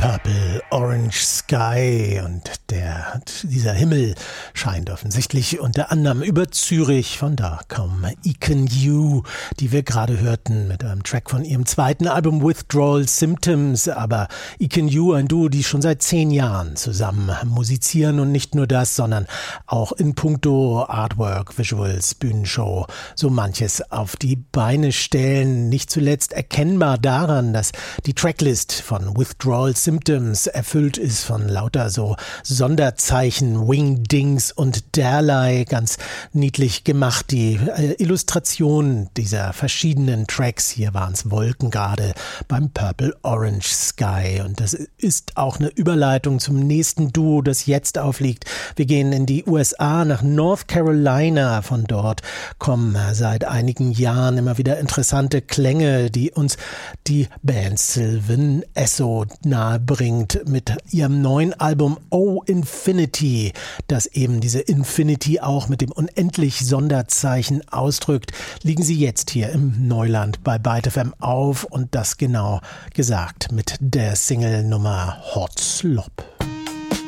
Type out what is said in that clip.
Purple Orange Sky und dieser Himmel scheint offensichtlich unter anderem über Zürich. Von da kommen Icon You, die wir gerade hörten mit einem Track von ihrem zweiten Album Withdrawal Symptoms. Aber Icon You, ein Duo, die schon seit 10 Jahren zusammen musizieren und nicht nur das, sondern auch in puncto Artwork, Visuals, Bühnenshow so manches auf die Beine stellen. Nicht zuletzt erkennbar daran, dass die Tracklist von Withdrawal Symptoms erfüllt ist von lauter so Sonderzeichen, Wingdings und derlei. Ganz niedlich gemacht, die Illustration dieser verschiedenen Tracks. Hier waren es Wolken gerade beim Purple Orange Sky. Und das ist auch eine Überleitung zum nächsten Duo, das jetzt aufliegt. Wir gehen in die USA, nach North Carolina. Von dort kommen seit einigen Jahren immer wieder interessante Klänge, die uns die Band Sylvan Esso nahe bringt mit ihrem neuen Album Oh Infinity, das eben diese Infinity auch mit dem unendlich Sonderzeichen ausdrückt. Liegen sie jetzt hier im Neuland bei Byte FM auf und das genau gesagt mit der Single-Nummer Hot Slop.